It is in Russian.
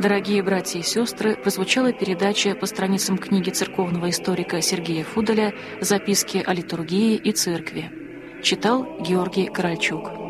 Дорогие братья и сестры, прозвучала передача по страницам книги церковного историка Сергея Фудаля «Записки о литургии и церкви». Читал Георгий Корольчук.